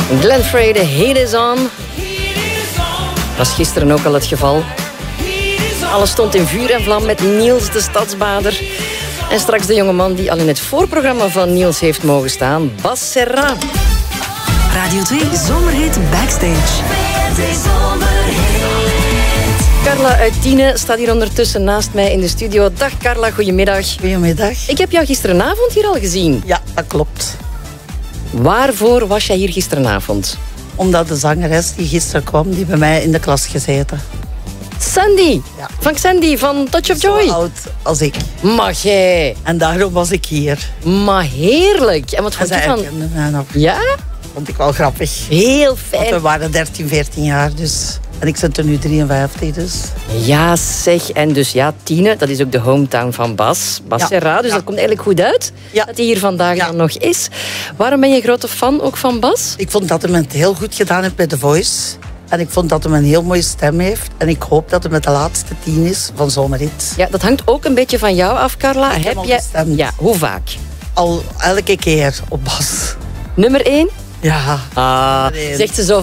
Glenn Frey, de Heat is on. Was gisteren ook al het geval. Alles stond in vuur en vlam met Niels de Stadsbader. En straks de jongeman die al in het voorprogramma van Niels heeft mogen staan, Bas Serra. Radio 2 Zomerhit Backstage. Carla uit Tiene staat hier ondertussen naast mij in de studio. Dag Carla, goedemiddag. Goedemiddag. Ik heb jou gisteravond hier al gezien. Ja, dat klopt. Waarvoor was jij hier gisteravond? Omdat de zangeres die gisteren kwam, die bij mij in de klas gezeten. Sandy. Ja. Van Sandy van Touch of Joy. Zo oud als ik. Maar jij. En daarom was ik hier. Maar heerlijk. En wat En vond je zij van... herkende mij nog. Ja? Vond ik wel grappig. Heel Want fijn. we waren 13, 14 jaar dus. En ik ben er nu 53 dus. Ja, zeg. En dus ja, Tiene, dat is ook de hometown van Bas. Bas Ja. Serra, dus Ja. dat komt eigenlijk goed uit. Ja. Dat hij hier vandaag Ja. dan nog is. Waarom ben je grote fan ook van Bas? Ik vond dat hij het heel goed gedaan heeft bij The Voice. En ik vond dat hij een heel mooie stem heeft. En ik hoop dat hij met de laatste 10 is van Zomerhit. Ja, dat hangt ook een beetje van jou af, Carla. Ik heb al gestemd. Ja, hoe vaak? Al elke keer op Bas. Nummer 1? Ja. Ah, Nee. zegt ze zo